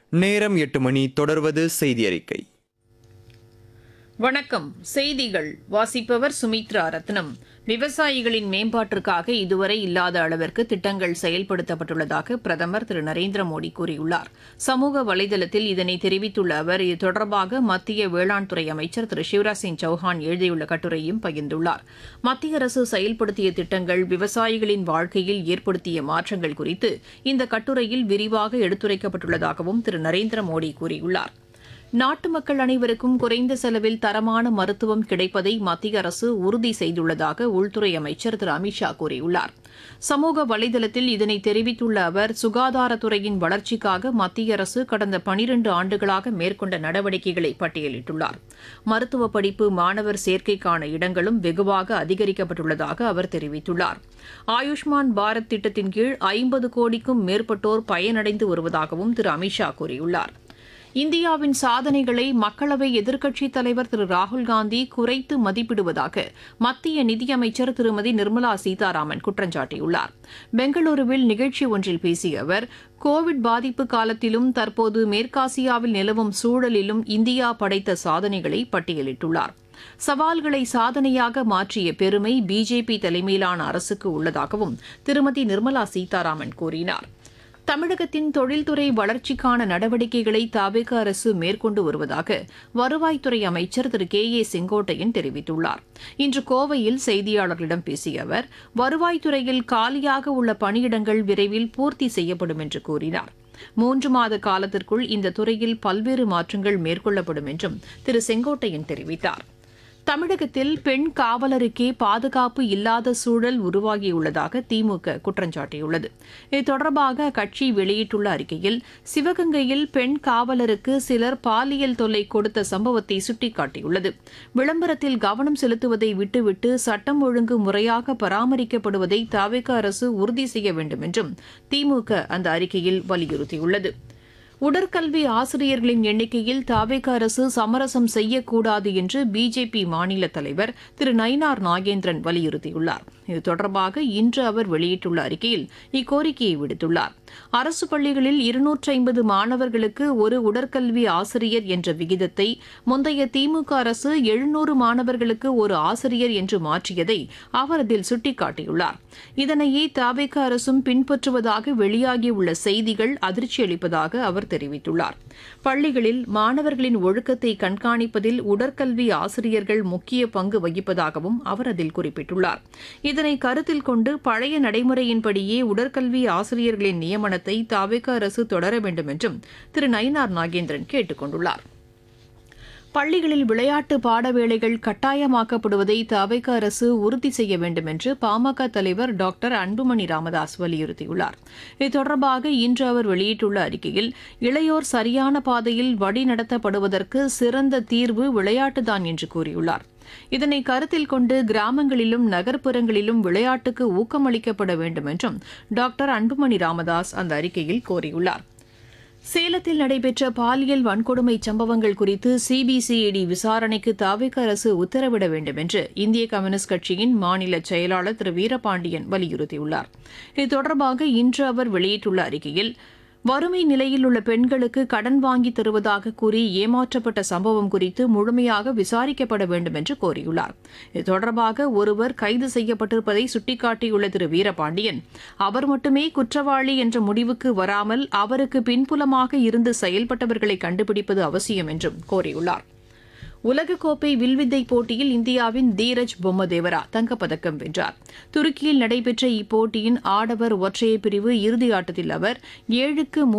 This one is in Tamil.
நேரம் 8 மணி. தொடர்வது செய்தி அறிக்கை. வணக்கம். செய்திகள் வாசிப்பவர் சுமித்ரா ரத்னம். விவசாயிகளின் மேம்பாட்டிற்காக இதுவரை இல்லாத அளவிற்கு திட்டங்கள் செயல்படுத்தப்பட்டுள்ளதாக பிரதமர் திரு நரேந்திர மோடி கூறியுள்ளார். சமூக வலைதளத்தில் இதனை தெரிவித்துள்ள அவர், இது தொடர்பாக மத்திய வேளாண் துறை அமைச்சர் திரு சிவராஜ் சிங் சௌஹான் எழுதியுள்ள கட்டுரையும் பகிர்ந்துள்ளார். மத்திய அரசு செயல்படுத்திய திட்டங்கள் விவசாயிகளின் வாழ்க்கையில் ஏற்படுத்திய மாற்றங்கள் குறித்து இந்த கட்டுரையில் விரிவாக எடுத்துரைக்கப்பட்டுள்ளதாகவும் திரு நரேந்திர மோடி கூறியுள்ளார். நாட்டு மக்கள் அனைவருக்கும் குறைந்த செலவில் தரமான மருத்துவம் கிடைப்பதை மத்திய அரசு உறுதி செய்துள்ளதாக உள்துறை அமைச்சர் திரு அமித் ஷா கூறியுள்ளார். சமூக வலைதளத்தில் இதனை தெரிவித்துள்ள அவர், சுகாதாரத்துறையின் வளர்ச்சிக்காக மத்திய அரசு கடந்த 12 ஆண்டுகளாக மேற்கொண்ட நடவடிக்கைகளை பட்டியலிட்டுள்ளார். மருத்துவ படிப்பு மாணவர் சேர்க்கைக்கான இடங்களும் வெகுவாக அதிகரிக்கப்பட்டுள்ளதாக அவர் தெரிவித்துள்ளார். ஆயுஷ்மான் பாரத் திட்டத்தின் கீழ் 50 கோடிக்கும் மேற்பட்டோர் பயனடைந்து வருவதாகவும் திரு அமித் ஷா கூறியுள்ளார். இந்தியாவின் சாதனைகளை மக்களவை எதிர்க்கட்சித் தலைவர் திரு ராகுல்காந்தி குறைத்து மதிப்பிடுவதாக மத்திய நிதியமைச்சர் திருமதி நிர்மலா சீதாராமன் குற்றம் சாட்டியுள்ளார். பெங்களூருவில் நிகழ்ச்சி ஒன்றில் பேசிய அவர், கோவிட் பாதிப்பு காலத்திலும் தற்போது மேற்காசியாவில் நிலவும் சூழலிலும் இந்தியா படைத்த சாதனைகளை பட்டியலிட்டுள்ளார். சவால்களை சாதனையாக மாற்றிய பெருமை பிஜேபி தலைமையிலான அரசுக்கு உள்ளதாகவும் திருமதி நிர்மலா சீதாராமன் கூறினார். தமிழகத்தின் தொழில்துறை வளர்ச்சிக்கான நடவடிக்கைகளை தவிக அரசு மேற்கொண்டு வருவதாக வருவாய்த்துறை அமைச்சர் திரு கே செங்கோட்டையன் தெரிவித்துள்ளார். இன்று கோவையில் செய்தியாளர்களிடம் பேசிய அவர், வருவாய்த்துறையில் காலியாக உள்ள பணியிடங்கள் விரைவில் பூர்த்தி செய்யப்படும் என்று கூறினார். 3 மாத காலத்திற்குள் இந்த துறையில் பல்வேறு மாற்றங்கள் மேற்கொள்ளப்படும் என்றும் திரு செங்கோட்டையன் தெரிவித்தார். தமிழகத்தில் பெண் காவலருக்கே பாதுகாப்பு இல்லாத சூழல் உருவாகியுள்ளதாக திமுக குற்றம் சாட்டியுள்ளது. இது தொடர்பாக அக்கட்சி வெளியிட்டுள்ள அறிக்கையில், சிவகங்கையில் பெண் காவலருக்கு சிலர் பாலியல் தொல்லை கொடுத்த சம்பவத்தை சுட்டிக்காட்டியுள்ளது. விளம்பரத்தில் கவனம் செலுத்துவதை விட்டுவிட்டு சட்டம் ஒழுங்கு முறையாக பராமரிக்கப்படுவதை தவிக அரசு உறுதி செய்ய வேண்டும் என்றும் திமுக அந்த அறிக்கையில் வலியுறுத்தியுள்ளது. உடற்கல்வி ஆசிரியர்களின் எண்ணிக்கையில் தவிக அரசு சமரசம் செய்யக்கூடாது என்று பிஜேபி மாநில தலைவர் திரு நயினார் நாகேந்திரன் வலியுறுத்தியுள்ளார். இது தொடர்பாக இன்று அவர் வெளியிட்டுள்ள அறிக்கையில் இக்கோரிக்கையை விடுத்துள்ளார். அரசு பள்ளிகளில் 250 மாணவர்களுக்கு ஒரு உடற்கல்வி ஆசிரியர் என்ற விகிதத்தை முந்தைய திமுக அரசு 700 மாணவர்களுக்கு ஒரு ஆசிரியர் என்று மாற்றியதை அவர் அதில் சுட்டிக்காட்டியுள்ளார். இதனையே தவிக அரசும் பின்பற்றுவதாக வெளியாகியுள்ள செய்திகள் அதிர்ச்சியளிப்பதாக அவர் தெரிவித்துள்ளார். பள்ளிகளில் மாணவர்களின் ஒழுக்கத்தை கண்காணிப்பதில் உடற்கல்வி ஆசிரியர்கள் முக்கிய பங்கு வகிப்பதாகவும் அவர் அதில் குறிப்பிட்டுள்ளார். இதனை கருத்தில் கொண்டு பழைய நடைமுறையின்படியே உடற்கல்வி ஆசிரியர்களின் நியமனத்தை தவிக அரசு தொடர வேண்டும் என்றும் திரு நயினார் நாகேந்திரன் கேட்டுக் கொண்டுள்ளார். பள்ளிகளில் விளையாட்டு பாடவேளைகள் கட்டாயமாக்கப்படுவதை தவிக அரசு உறுதி செய்ய வேண்டும் என்று பாமக தலைவர் டாக்டர் அன்புமணி ராமதாஸ் வலியுறுத்தியுள்ளார். இது தொடர்பாக இன்று அவர் வெளியிட்டுள்ள அறிக்கையில், இளையோர் சரியான பாதையில் வழிநடத்தப்படுவதற்கு சிறந்த தீர்வு விளையாட்டுதான் என்று கூறியுள்ளார். இதனை கருத்தில் கொண்டு கிராமங்களிலும் நகர்ப்புறங்களிலும் விளையாட்டுக்கு ஊக்கமளிக்கப்பட வேண்டும் என்றும் டாக்டர் அன்புமணி ராமதாஸ் அந்த அறிக்கையில் கோரியுள்ளார். சேலத்தில் நடைபெற்ற பாலியல் வன்கொடுமை சம்பவங்கள் குறித்து சிபிசிஐடி விசாரணைக்கு தவிக அரசு உத்தரவிட வேண்டும் என்று இந்திய கம்யூனிஸ்ட் கட்சியின் மாநில செயலாளர் திரு வீரபாண்டியன் வலியுறுத்தியுள்ளார். இது தொடர்பாக இன்று அவர் வெளியிட்டுள்ள அறிக்கையில், வறுமை நிலையில் உள்ள பெண்களுக்கு கடன் வாங்கி தருவதாக கூறி ஏமாற்றப்பட்ட சம்பவம் குறித்து முழுமையாக விசாரிக்கப்பட வேண்டும் என்று கோரியுள்ளார். இது தொடர்பாக ஒருவர் கைது செய்யப்பட்டிருப்பதை சுட்டிக்காட்டியுள்ள திரு வீரபாண்டியன், அவர் மட்டுமே குற்றவாளி என்ற முடிவுக்கு வராமல் அவருக்கு பின்புலமாக இருந்து செயல்பட்டவர்களை கண்டுபிடிப்பது அவசியம் என்றும் கோரியுள்ளார். உலகக்கோப்பை வில்வித்தை போட்டியில் இந்தியாவின் தீரஜ் பொம்மதேவரா தங்கப்பதக்கம் வென்றார். துருக்கியில் நடைபெற்ற இப்போட்டியின் ஆடவர் ஒற்றையர் பிரிவு இறுதி ஆட்டத்தில் அவர் 7-3